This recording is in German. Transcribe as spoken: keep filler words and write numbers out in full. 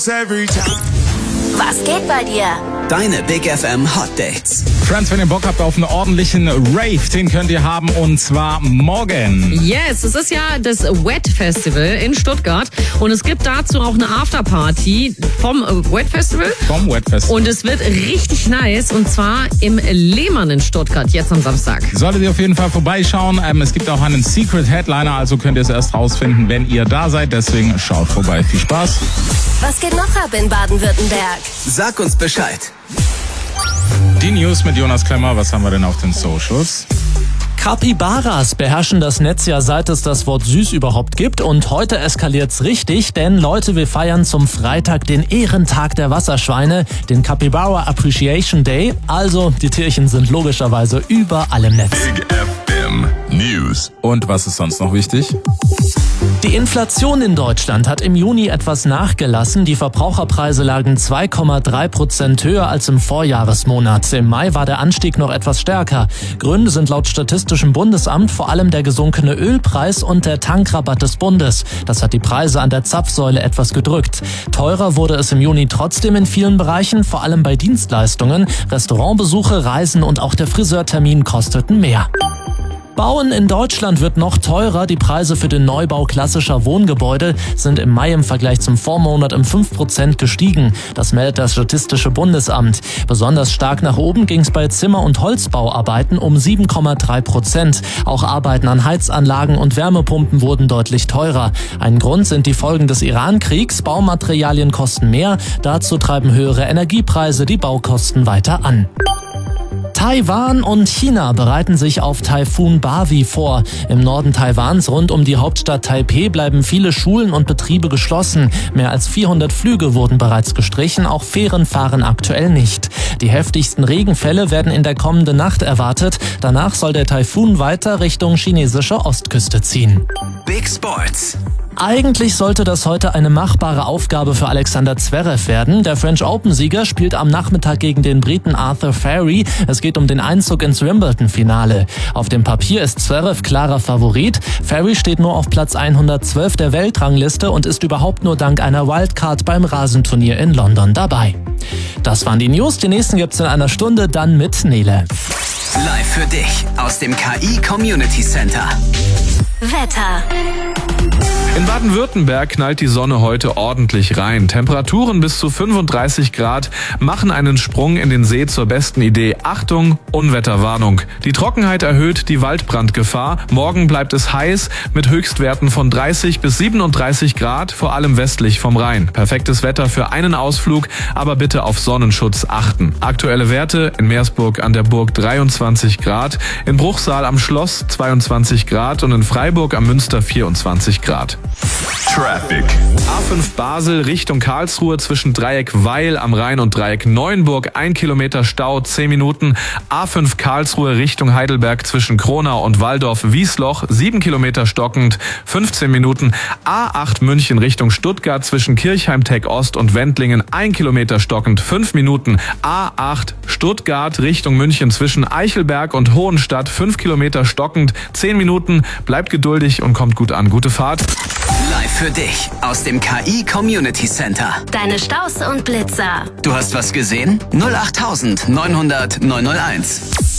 Was geht bei dir? Deine Big F M Hot Dates. Friends, wenn ihr Bock habt auf einen ordentlichen Rave, den könnt ihr haben, und zwar morgen. Yes, es ist ja das Wet Festival in Stuttgart und es gibt dazu auch eine Afterparty vom Wet Festival. Vom Wet Festival. Und es wird richtig nice, und zwar im Lehmann in Stuttgart, jetzt am Samstag. Solltet ihr auf jeden Fall vorbeischauen. Ähm, es gibt auch einen Secret Headliner, also könnt ihr es erst rausfinden, wenn ihr da seid. Deswegen schaut vorbei. Viel Spaß. Was geht noch ab in Baden-Württemberg? Sag uns Bescheid. Die News mit Jonas Klemmer. Was haben wir denn auf den Socials? Capybaras beherrschen das Netz ja, seit es das Wort süß überhaupt gibt, und heute eskaliert's richtig, denn Leute, wir feiern zum Freitag den Ehrentag der Wasserschweine, den Capybara Appreciation Day, also die Tierchen sind logischerweise überall im Netz. Big F M News. Und was ist sonst noch wichtig? Die Inflation in Deutschland hat im Juni etwas nachgelassen. Die Verbraucherpreise lagen zwei Komma drei Prozent höher als im Vorjahresmonat. Im Mai war der Anstieg noch etwas stärker. Gründe sind laut Statistischem Bundesamt vor allem der gesunkene Ölpreis und der Tankrabatt des Bundes. Das hat die Preise an der Zapfsäule etwas gedrückt. Teurer wurde es im Juni trotzdem in vielen Bereichen, vor allem bei Dienstleistungen. Restaurantbesuche, Reisen und auch der Friseurtermin kosteten mehr. Bauen in Deutschland wird noch teurer. Die Preise für den Neubau klassischer Wohngebäude sind im Mai im Vergleich zum Vormonat um fünf Prozent gestiegen. Das meldet das Statistische Bundesamt. Besonders stark nach oben ging es bei Zimmer- und Holzbauarbeiten um sieben Komma drei Prozent. Auch Arbeiten an Heizanlagen und Wärmepumpen wurden deutlich teurer. Ein Grund sind die Folgen des Iran-Kriegs. Baumaterialien kosten mehr. Dazu treiben höhere Energiepreise die Baukosten weiter an. Taiwan und China bereiten sich auf Taifun Bavi vor. Im Norden Taiwans rund um die Hauptstadt Taipeh bleiben viele Schulen und Betriebe geschlossen. Mehr als vierhundert Flüge wurden bereits gestrichen, auch Fähren fahren aktuell nicht. Die heftigsten Regenfälle werden in der kommenden Nacht erwartet. Danach soll der Taifun weiter Richtung chinesische Ostküste ziehen. Big Sports. Eigentlich sollte das heute eine machbare Aufgabe für Alexander Zverev werden. Der French Open-Sieger spielt am Nachmittag gegen den Briten Arthur Furry. Es geht um den Einzug ins Wimbledon-Finale. Auf dem Papier ist Zverev klarer Favorit. Furry steht nur auf Platz hundertzwölf der Weltrangliste und ist überhaupt nur dank einer Wildcard beim Rasenturnier in London dabei. Das waren die News. Die nächsten gibt's in einer Stunde, dann mit Nele. Live für dich aus dem K I Community Center. Wetter. In Baden-Württemberg knallt die Sonne heute ordentlich rein. Temperaturen bis zu fünfunddreißig Grad machen einen Sprung in den See zur besten Idee. Achtung, Unwetterwarnung. Die Trockenheit erhöht die Waldbrandgefahr. Morgen bleibt es heiß mit Höchstwerten von dreißig bis siebenunddreißig Grad, vor allem westlich vom Rhein. Perfektes Wetter für einen Ausflug, aber bitte auf Sonnenschutz achten. Aktuelle Werte: in Meersburg an der Burg dreiundzwanzig Grad, in Bruchsal am Schloss zweiundzwanzig Grad und in Freiburg am Münster vierundzwanzig Grad. Traffic. A fünf Basel Richtung Karlsruhe zwischen Dreieck Weil am Rhein und Dreieck Neuenburg ein Kilometer Stau, zehn Minuten. A fünf Karlsruhe Richtung Heidelberg zwischen Kronau und Walldorf-Wiesloch, sieben Kilometer stockend, fünfzehn Minuten. A acht München Richtung Stuttgart zwischen Kirchheim-Tech Ost und Wendlingen, ein Kilometer stockend, fünf Minuten. A acht Stuttgart Richtung München zwischen Eichelberg und Hohenstadt, fünf Kilometer stockend, zehn Minuten. Bleibt geduldig und kommt gut an. Gute Fahrt. Live für dich aus dem K I Community Center. Deine Staus und Blitzer. Du hast was gesehen? null acht neunhundert neunhunderт neunhunderteins.